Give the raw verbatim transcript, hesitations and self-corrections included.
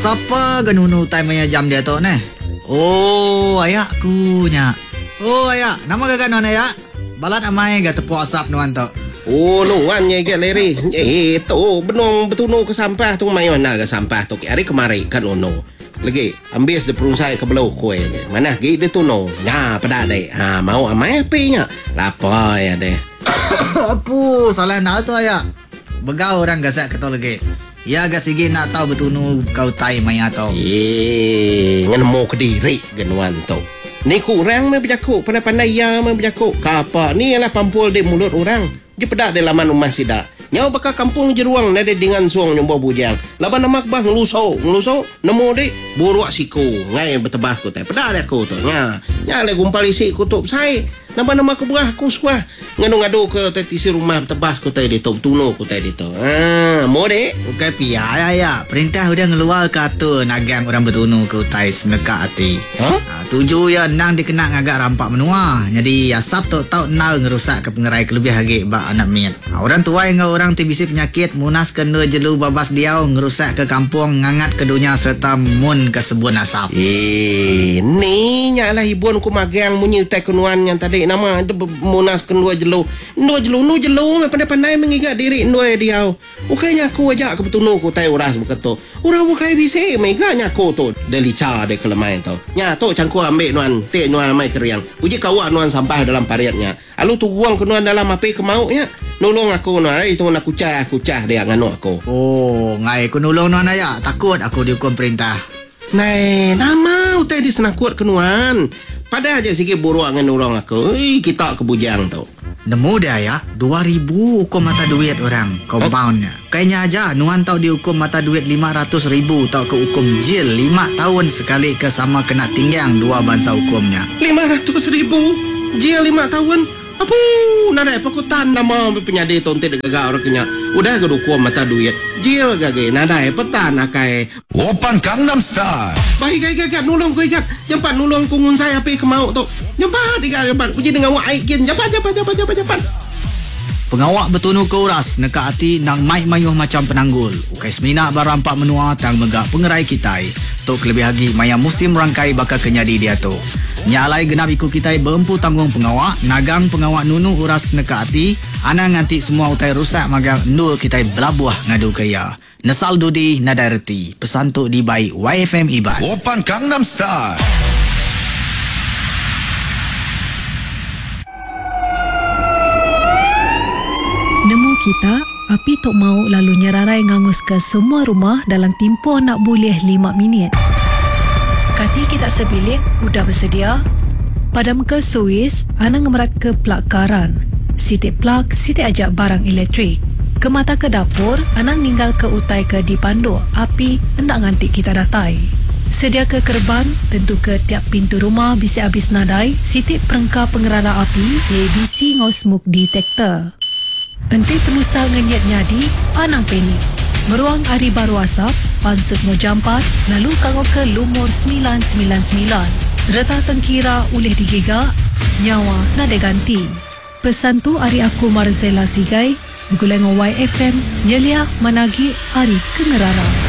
Siapa genunu time maya jam dia tu ne? Oh, ayakku nya. Oh, ayak. Nama gagak non ayak? Balat amai gak tepuk asap nuan tu. Oh, nuan nya gak leri. Eh, tu benong betunu ke sampah tu mai mana ke sampah tu. Hari kemari kan ono. Lagi ambil de perungsai ke belau kue. Mana gi de tuno. Nya pada deh. Ha, mau amai apinya. Lapar ya deh. Apu, salah nak tu ayak. Begau orang gasak ke tu lagi. Ya gak sigi nak tahu betunu kau tai maya tu. Eh, ngan mau ke diri genuan tu. Ni kurang me berjakuk, pandai-pandai ya me berjakuk. Kapa ni ialah pampul di mulut orang. Dia pedak di laman rumah sidak. Nyau bakal kampung jeruang nade dengan suang nyombo bujang. Laban nama bah ngeluso, ngeluso nemu di buruak siku. Ngai betebas ku teh. Pedak dia ku tu. Nya, nya le gumpal isi kutup sai. Nama-nama kebuah ku suah. Ngadu-ngadu ke tetisi rumah tebas ku tadi tu tuno ku tadi tu. Ah, mau dek. Bukan pia ya ya. Perintah udah ngeluar kata nagang orang bertunu ke utai seneka hati. Huh? Ha, tuju ya nang dikena ngagak rampak menua. Jadi asap tu tau nal ngerusak ke pengerai kelebih hagi bak anak miat. Ha, orang tua yang orang tibisi penyakit munas kena jelu babas diau ngerusak ke kampung ngangat ke dunia serta mun ke sebun asap. Eh, ni nyalah ibuan ku magang munyi utai kenuan yang tadi nama itu munas kedua jelu. Dua jelu, nu jelu pandai-pandai mengingat diri dua diau. Ukainya aku ajak ke betunu ku tai uras beketu. Urang bukai bisi meganya aku tu delica de kelemain tu. Nya tu cangku ambil nuan, te nuan mai keriang. Uji kawa nuan sampah dalam pariatnya. Alu tu buang ke nuan dalam api ke mauknya. Nolong aku nuan, itu nak kucah kucah dia nganu aku. Oh, ngai ku nolong nuan ayak. Takut aku dihukum perintah. Nai, nama utai di senakut ke nuan. Pada aja sikit buruak dengan orang aku. Ui, kita ke bujang tu. Nemu dia ya, dua ribu hukum mata duit orang, compoundnya. Kayaknya aja, nuan tau dihukum mata duit lima ratus ribu tau ke hukum jil lima tahun sekali ke sama kena tinggang dua bangsa hukumnya. lima ratus ribu? Jil lima tahun? Apa? Nada apa ku tan nama penyadi tonte de gagal orang kenya. Udah ke hukum mata duit. Jil gage nada apa tan akai. Open Gangnam Style. Baik gage gage nulung ku ikat. Jampan nulung kungun saya api ke mau tu. Jampan diga jampan. Uji dengan wak aikin. Jampan jampan jampan jampan jampan. Pengawak betunu ke uras neka hati nang mai mayuh macam penanggul. Ukai semina barampak menua tang megak pengerai kitai. Tok lebih lagi maya musim rangkai bakal kenyadi dia tu. Nyalai genap ikut kitai berempu tanggung pengawak, nagang pengawak nunu uras neka hati, ana nganti semua utai rusak magang nul kitai belabuah ngadu kaya. Nesal dudi nadai reti. Pesan tu di by Y F M Iban. Open Gangnam Style. Nemu kita, api tok mau lalu nyerarai ngangus ke semua rumah dalam tempoh nak boleh lima minit. Kati kita sebilik, udah bersedia? Padam ke Suis, ana ngemerat ke plak karan. Sitik plak, sitik ajak barang elektrik. Ke mata ke dapur, ana ninggal ke utai ke dipandu. Api, hendak ngantik kita datai. Sedia ke kerban, tentu ke tiap pintu rumah bisa habis nadai. Sitik perengkap pengerara api, A B C ngau smoke detector. Enti penusa ngenyat nyadi, anang penik. Meruang hari baru asap, pansut mo jampat, lalu kanggo ke lumur sembilan sembilan sembilan. Reta tengkira ulih digigak, nyawa nade ganti. Pesan tu hari aku Marzela Sigai, bergulengo Y F M, nyelia managi hari kengerara.